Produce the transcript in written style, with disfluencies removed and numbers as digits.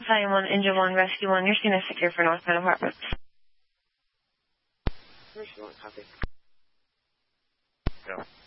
Battalion 1, Engine 1, Rescue 1, you're seen as secure for Northbound Apartments. Rescue 1, copy. Go.